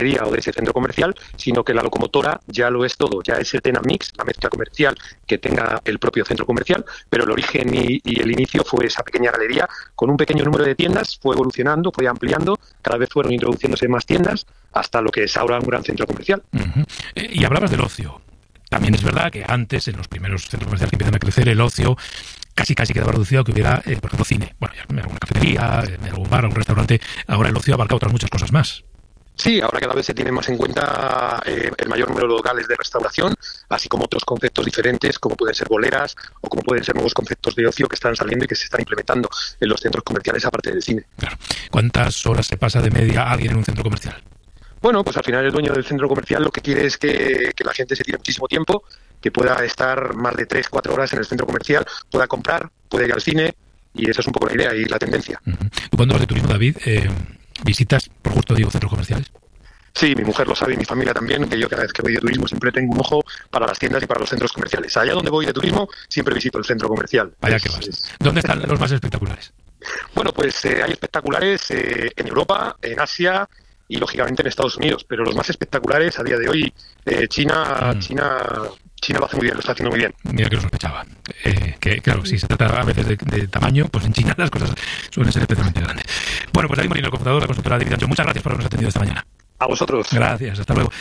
o de ese centro comercial, sino que la locomotora ya lo es todo, ya es el Tenamix, la mezcla comercial que tenga el propio centro comercial, pero el origen y el inicio fue esa pequeña galería con un pequeño número de tiendas, fue evolucionando, fue ampliando, cada vez fueron introduciéndose más tiendas hasta lo que es ahora un gran centro comercial. Y hablabas del ocio. También es verdad que antes, en los primeros centros comerciales que empiezan a crecer, el ocio casi quedaba reducido a que hubiera, por ejemplo, cine. Bueno, ya alguna cafetería, algún bar, algún restaurante. Ahora el ocio abarca otras muchas cosas más. Sí, ahora cada vez se tiene más en cuenta el mayor número de locales de restauración, así como otros conceptos diferentes, como pueden ser boleras o como pueden ser nuevos conceptos de ocio que están saliendo y que se están implementando en los centros comerciales aparte del cine. Claro. ¿Cuántas horas se pasa de media alguien en un centro comercial? Bueno, pues al final el dueño del centro comercial lo que quiere es que la gente se tire muchísimo tiempo, que pueda estar más de 3-4 horas en el centro comercial, pueda comprar, pueda ir al cine, y esa es un poco la idea y la tendencia. ¿Tú cuando vas de turismo, David, visitas, por gusto digo, centros comerciales? Sí, mi mujer lo sabe y mi familia también, que yo cada vez que voy de turismo siempre tengo un ojo para las tiendas y para los centros comerciales. Allá donde voy de turismo siempre visito el centro comercial. Allá que vas. ¿Dónde están los más espectaculares? Bueno, pues hay espectaculares en Europa, en Asia y lógicamente en Estados Unidos, pero los más espectaculares a día de hoy, China lo hace muy bien, lo está haciendo muy bien. Mira que lo sospechaba. Que claro, si se trata a veces de tamaño, pues en China las cosas suelen ser especialmente grandes. Bueno, pues David Molino, el cofundador de la consultora de Dividancho, muchas gracias por habernos atendido esta mañana. A vosotros. Gracias, hasta luego.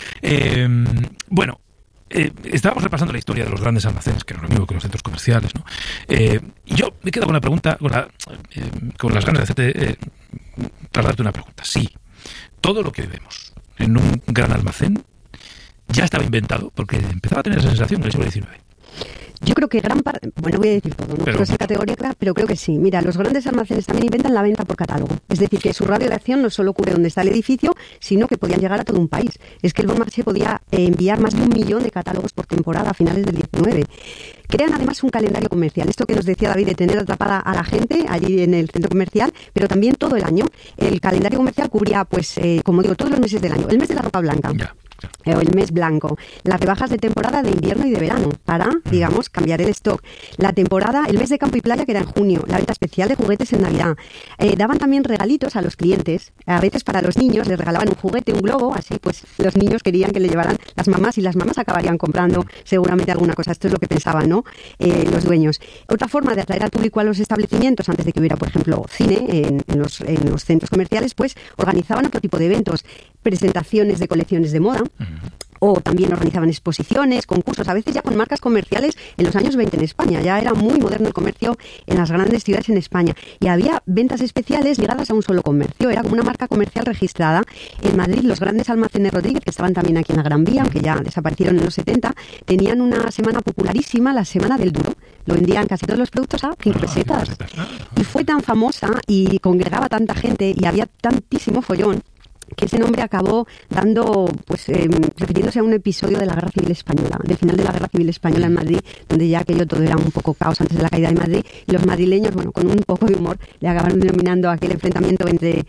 Estábamos repasando la historia de los grandes almacenes, que no es lo mismo que los centros comerciales, ¿no? Y yo me quedo con la pregunta, con las ganas de hacerte, trasladarte una pregunta. Sí, todo lo que vemos en un gran almacén ya estaba inventado, porque empezaba a tener esa sensación en el siglo XIX. Yo creo que gran parte, bueno, voy a decir todo, no quiero ser categórica, pero creo que sí. Mira, los grandes almacenes también inventan la venta por catálogo. Es decir, que su radio de acción no solo cubre donde está el edificio, sino que podían llegar a todo un país. Es que el Bon Marché podía enviar más de 1 millón de catálogos por temporada a finales del 19. Crean además un calendario comercial. Esto que nos decía David de tener atrapada a la gente allí en el centro comercial, pero también todo el año. El calendario comercial cubría, pues, como digo, todos los meses del año. El mes de la ropa blanca. Ya. O el mes blanco, las rebajas de temporada de invierno y de verano para, digamos, cambiar el stock, la temporada, el mes de campo y playa que era en junio, la venta especial de juguetes en Navidad, daban también regalitos a los clientes, a veces para los niños les regalaban un juguete, un globo, así pues los niños querían que le llevaran las mamás y las mamás acabarían comprando seguramente alguna cosa, esto es lo que pensaban, ¿no? Los dueños. Otra forma de atraer al público a los establecimientos antes de que hubiera, por ejemplo, cine en los centros comerciales, pues organizaban otro tipo de eventos, presentaciones de colecciones de moda, o también organizaban exposiciones, concursos, a veces ya con marcas comerciales en los años 20 en España. Ya era muy moderno el comercio en las grandes ciudades en España. Y había ventas especiales ligadas a un solo comercio. Era como una marca comercial registrada. En Madrid, los grandes almacenes Rodríguez, que estaban también aquí en la Gran Vía, aunque ya desaparecieron en los 70, tenían una semana popularísima, la Semana del Duro. Lo vendían casi todos los productos a 5 pesetas. Y fue tan famosa y congregaba tanta gente y había tantísimo follón que ese nombre acabó dando, pues, refiriéndose a un episodio de la Guerra Civil Española, del final de la Guerra Civil Española en Madrid, donde ya aquello todo era un poco caos antes de la caída de Madrid, y los madrileños, bueno, con un poco de humor, le acabaron denominando aquel enfrentamiento entre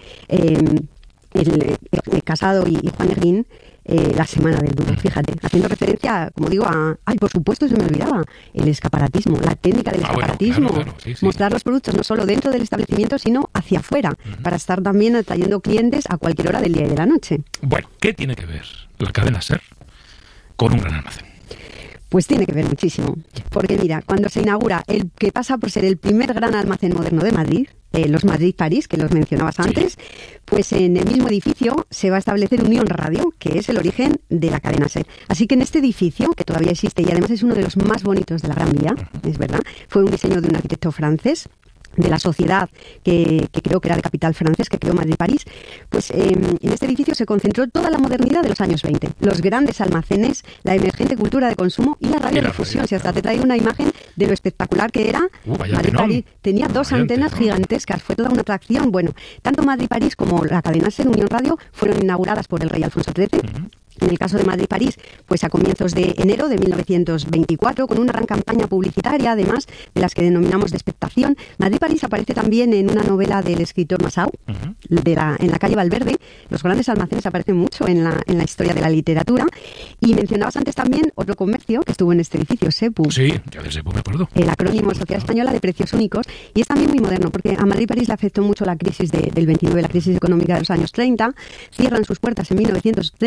el Casado y Juan Erguín, la Semana del Duro, fíjate, haciendo referencia, como digo, por supuesto, se me olvidaba, el escaparatismo, la técnica del escaparatismo, bueno, claro, sí. Mostrar los productos no solo dentro del establecimiento, sino hacia afuera, para estar también atrayendo clientes a cualquier hora del día y de la noche. Bueno, ¿qué tiene que ver la cadena SER con un gran almacén? Pues tiene que ver muchísimo, porque mira, cuando se inaugura el que pasa por ser el primer gran almacén moderno de Madrid, los Madrid París, que los mencionabas antes, pues en el mismo edificio se va a establecer Unión Radio, que es el origen de la cadena SER. Así que en este edificio, que todavía existe y además es uno de los más bonitos de la Gran Vía, es verdad, fue un diseño de un arquitecto francés, de la sociedad que creo que era de capital francés, que creó Madrid-París, pues en este edificio se concentró toda la modernidad de los años 20. Los grandes almacenes, la emergente cultura de consumo y la radiodifusión. Si hasta te traigo una imagen de lo espectacular que era, Madrid-París tenía 2 antenas gigantescas, fue toda una atracción. Bueno, tanto Madrid-París como la cadena SER Unión Radio fueron inauguradas por el rey Alfonso XIII. En el caso de Madrid-París, pues a comienzos de enero de 1924, con una gran campaña publicitaria, además de las que denominamos de expectación. Madrid-París aparece también en una novela del escritor Masao, en la calle Valverde. Los grandes almacenes aparecen mucho en la historia de la literatura. Y mencionabas antes también otro comercio que estuvo en este edificio, SEPU. Sí, ya de SEPU me acuerdo. El acrónimo Sociedad Española de Precios Únicos. Y es también muy moderno, porque a Madrid-París le afectó mucho la crisis del 29, la crisis económica de los años 30. Cierran sus puertas en 1930.